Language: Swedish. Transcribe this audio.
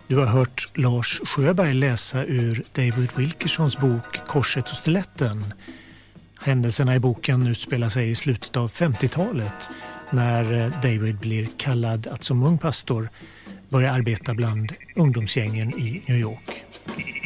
Du har hört Lars Sjöberg läsa ur David Wilkersons bok Korset och stiletten. Händelserna i boken utspelar sig i slutet av 50-talet när David blir kallad att som ung pastor börja arbeta bland ungdomsgängen i New York.